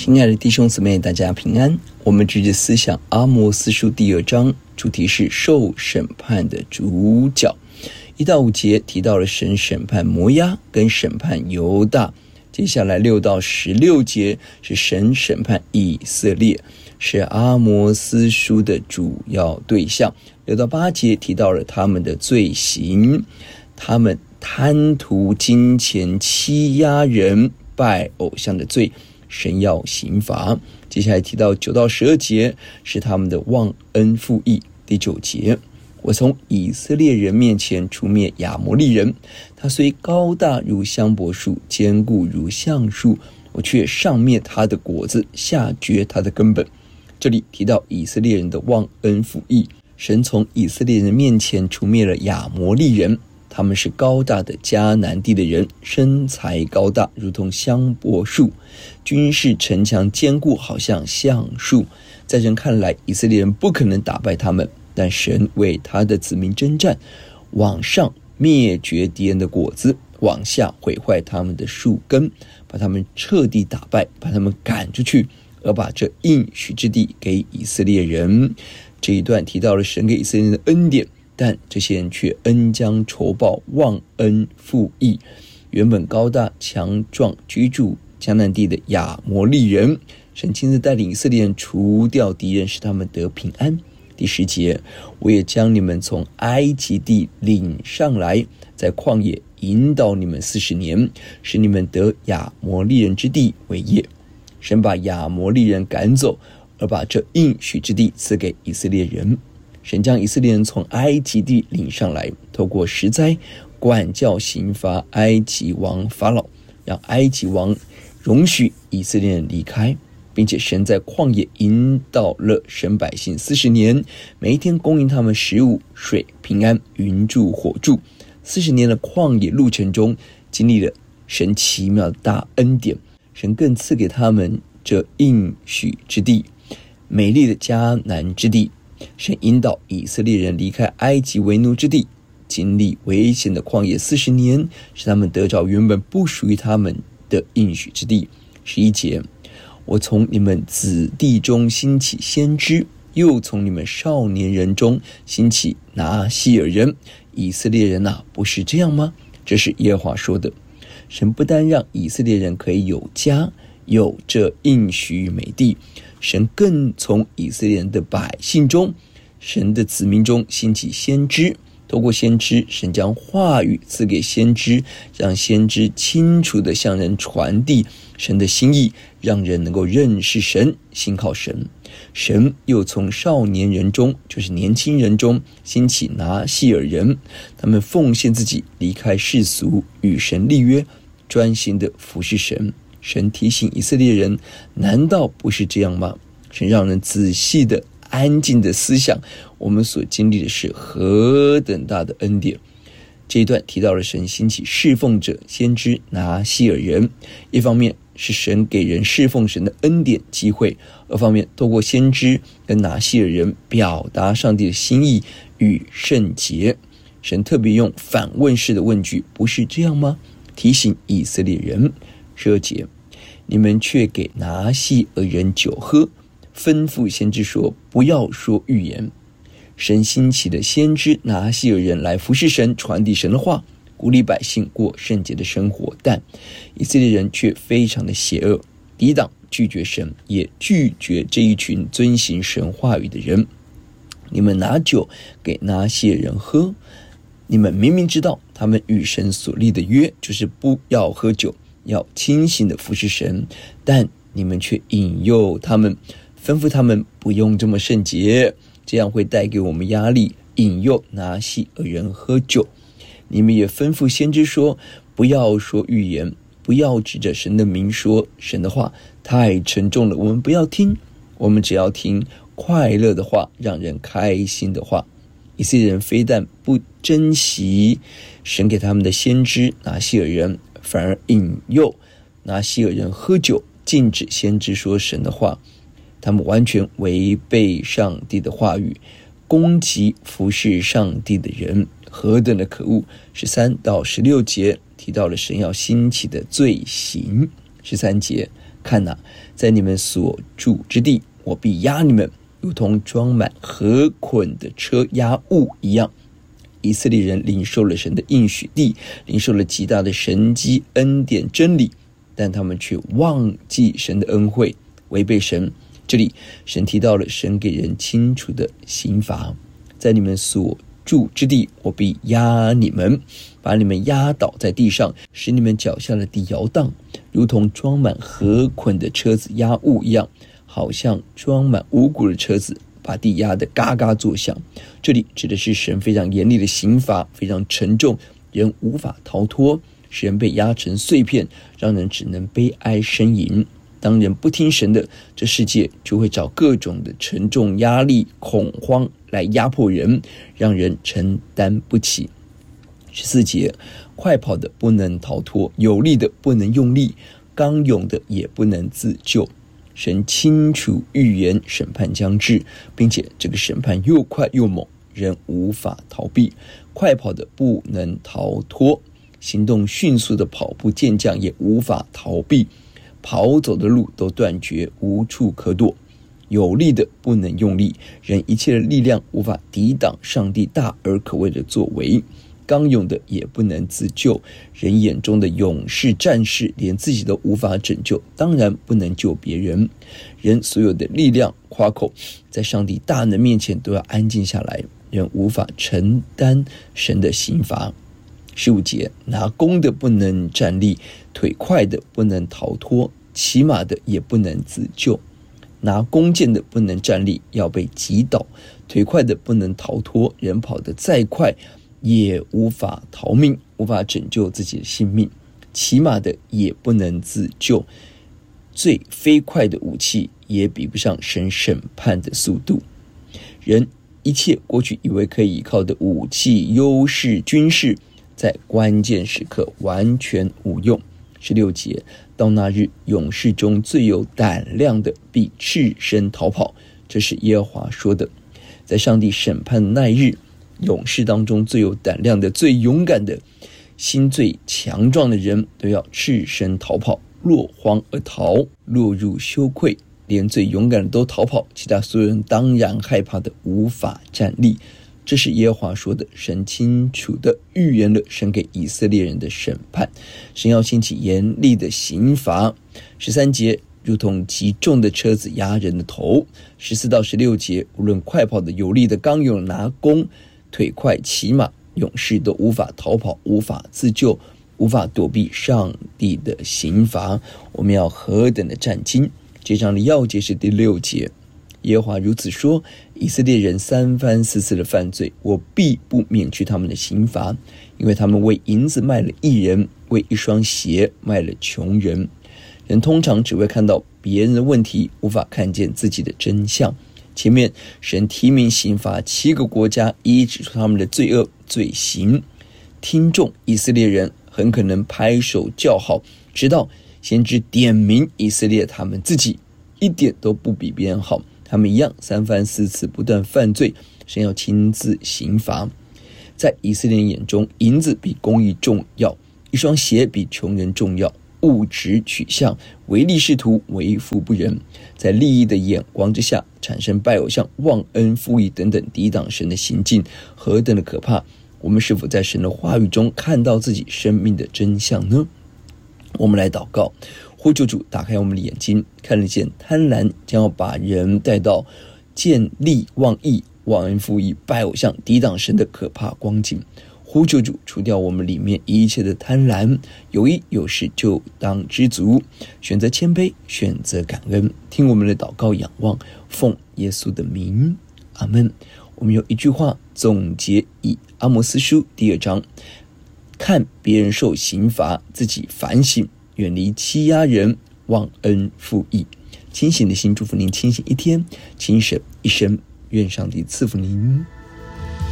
亲爱的弟兄姊妹，大家平安。我们继续思想阿摩司书第2章，主题是受审判的主角。1到5节提到了神审判摩押跟审判犹大，接下来6到16节是神审判以色列，是阿摩司书的主要对象。6到8节提到了他们的罪行，他们贪图金钱、欺压人、拜偶像的罪，神要刑罚。接下来提到9到12节是他们的忘恩负义。第9节，我从以色列人面前除灭亚摩利人，他虽高大如香柏树，坚固如橡树，我却上灭他的果子，下绝他的根本。这里提到以色列人的忘恩负义，神从以色列人面前除灭了亚摩利人，他们是高大的迦南地的人，身材高大如同香柏树，军事城墙坚固好像橡树。在人看来，以色列人不可能打败他们，但神为他的子民征战，往上灭绝敌人的果子，往下毁坏他们的树根，把他们彻底打败，把他们赶出去，而把这应许之地给以色列人。这一段提到了神给以色列人的恩典，但这些人却恩将仇报，忘恩负义。原本高大强壮居住迦南地的亚摩利人，神亲自带领以色列人除掉敌人，使他们得平安。第10节，我也将你们从埃及地领上来，在旷野引导你们40年，使你们得亚摩利人之地为业。神把亚摩利人赶走，而把这应许之地赐给以色列人。神将以色列人从埃及地领上来，透过10灾管教刑罚埃及王法老，让埃及王容许以色列人离开，并且神在旷野引导了神百姓40年，每一天供应他们食物、水、平安、云柱火柱。40年的旷野路程中，经历了神奇妙的大恩典，神更赐给他们这应许之地，美丽的迦南之地。神引导以色列人离开埃及为奴之地，经历危险的旷野40年，使他们得着原本不属于他们的应许之地。11节，我从你们子弟中兴起先知，又从你们少年人中兴起拿细尔人。以色列人啊，不是这样吗？这是耶和华说的。神不单让以色列人可以有家，有这应许美地，神更从以色列人的百姓中，神的子民中兴起先知。透过先知，神将话语赐给先知，让先知清楚地向人传递神的心意，让人能够认识神，信靠神。神又从少年人中，就是年轻人中兴起拿细尔人，他们奉献自己，离开世俗，与神立约，专心地服侍神。神提醒以色列人，难道不是这样吗？神让人仔细的安静的思想，我们所经历的是何等大的恩典。这一段提到了神兴起侍奉者先知拿细尔人，一方面是神给人侍奉神的恩典机会，二方面透过先知跟拿细尔人表达上帝的心意与圣洁。神特别用反问式的问句，不是这样吗？提醒以色列人。12节，你们却给拿细尔人酒喝，吩咐先知说，不要说预言。神兴起的先知拿细尔人来服侍神，传递神的话，鼓励百姓过圣洁的生活，但以色列人却非常的邪恶，抵挡拒绝神，也拒绝这一群遵行神话语的人。你们拿酒给拿细尔人喝，你们明明知道他们与神所立的约就是不要喝酒，要清醒的服侍神，但你们却引诱他们，吩咐他们不用这么圣洁，这样会带给我们压力，引诱拿细尔人喝酒。你们也吩咐先知说，不要说预言，不要指着神的名说神的话，太沉重了，我们不要听，我们只要听快乐的话，让人开心的话。以色列人非但不珍惜神给他们的先知拿细尔人，反而引诱拿细尔人喝酒，禁止先知说神的话。他们完全违背上帝的话语，攻击服侍上帝的人，何等的可恶。13到16节提到了神要兴起的罪行。 13节，看哪，在你们所住之地，我必压你们，如同装满禾捆的车压物一样。以色列人领受了神的应许地，领受了极大的神迹恩典真理，但他们却忘记神的恩惠，违背神。这里神提到了神给人清楚的刑罚，在你们所住之地，我必压你们，把你们压倒在地上，使你们脚下的地摇荡，如同装满禾捆的车子压物一样，好像装满五谷的车子把地压得嘎嘎作响。这里指的是神非常严厉的刑罚，非常沉重，人无法逃脱，使人被压成碎片，让人只能悲哀呻吟。当人不听神的，这世界就会找各种的沉重压力、恐慌来压迫人，让人承担不起。14节，快跑的不能逃脱，有力的不能用力，刚勇的也不能自救。神清楚预言审判将至，并且这个审判又快又猛，人无法逃避。快跑的不能逃脱，行动迅速的跑步健将也无法逃避，跑走的路都断绝，无处可躲。有力的不能用力，人一切的力量无法抵挡上帝大而可畏的作为。刚勇的也不能自救，人眼中的勇士战士连自己都无法拯救，当然不能救别人。人所有的力量夸口，在上帝大能面前都要安静下来，人无法承担神的刑罚。15节，拿弓的不能站立，腿快的不能逃脱，骑马的也不能自救。拿弓箭的不能站立，要被击倒；腿快的不能逃脱，人跑得再快也无法逃命，无法拯救自己的性命。骑马的也不能自救，最飞快的武器也比不上神审判的速度。人一切过去以为可以依靠的武器、优势、军事，在关键时刻完全无用。16节，到那日，勇士中最有胆量的必赤身逃跑，这是耶和华说的。在上帝审判的那一日，勇士当中最有胆量的、最勇敢的、心最强壮的人都要赤身逃跑，落荒而逃，落入羞愧。连最勇敢的都逃跑，其他所有人当然害怕的无法站立。这是耶和华说的，神清楚的预言了神给以色列人的审判，神要兴起严厉的刑罚。13节，如同极重的车子压人的头。14到16节，无论快跑的、有力的、刚勇拿弓、腿快骑马，勇士都无法逃跑，无法自救，无法躲避上帝的刑罚。我们要何等的战兢！这章的要节是第6节，耶和华如此说：以色列人3番4次的犯罪，我必不免去他们的刑罚，因为他们为银子卖了义人，为一双鞋卖了穷人。人通常只会看到别人的问题，无法看见自己的真相。前面神提名刑罚7个国家，一一指出他们的罪恶罪行。听众以色列人很可能拍手叫好，直到先知点名以色列他们自己一点都不比别人好，他们一样3番4次不断犯罪，神要亲自刑罚。在以色列人眼中，银子比公义重要，一双鞋比穷人重要，物质取向，唯利是图，为富不仁，在利益的眼光之下产生拜偶像、忘恩负义等等抵挡神的行径，何等的可怕！我们是否在神的话语中看到自己生命的真相呢？我们来祷告，呼求主打开我们的眼睛，看得见贪婪将要把人带到见利忘义、忘恩负义、拜偶像、抵挡神的可怕光景。呼求主除掉我们里面一切的贪婪，有益有事就当知足，选择谦卑，选择感恩，听我们的祷告仰望，奉耶稣的名，阿们。我们有一句话总结以阿摩司书第2章，看别人受刑罚，自己反省，远离欺压人，忘恩负义。清醒的心祝福您清醒一天，清醒一生，愿上帝赐福您。